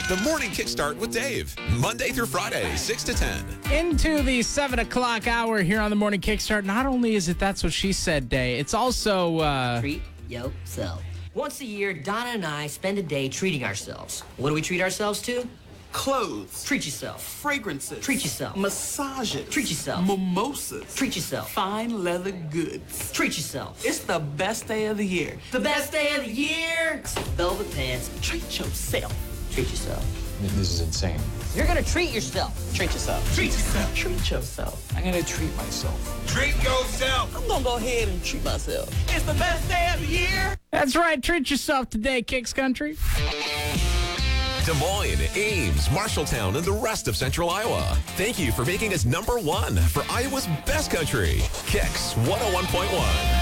The Morning Kickstart with Dave. Monday through Friday, 6 to 10. Into the 7 o'clock hour here on the Morning Kickstart. Not only is it That's What She Said Day, it's also... Treat yourself. Once a year, Donna and I spend a day treating ourselves. What do we treat ourselves to? Clothes. Treat yourself. Fragrances. Treat yourself. Massages. Treat yourself. Mimosas. Treat yourself. Fine leather goods. Treat yourself. It's the best day of the year. The best day of the year! Velvet pants. Treat yourself. Treat yourself. This is insane. You're gonna treat yourself. Treat yourself. Treat yourself. Treat yourself. I'm gonna treat myself. Treat yourself. I'm gonna go ahead and treat myself. It's the best day of the year. That's right, treat yourself today, Kicks Country. Des Moines, Ames, Marshalltown, and the rest of Central Iowa. Thank you for making us #1 for Iowa's best country. Kicks 101.1.